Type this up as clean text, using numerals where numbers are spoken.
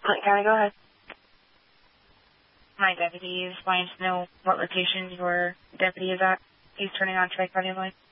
Clinton County, go ahead. My deputy is wanting to know what location your deputy is at. He's turning on Tri-County line.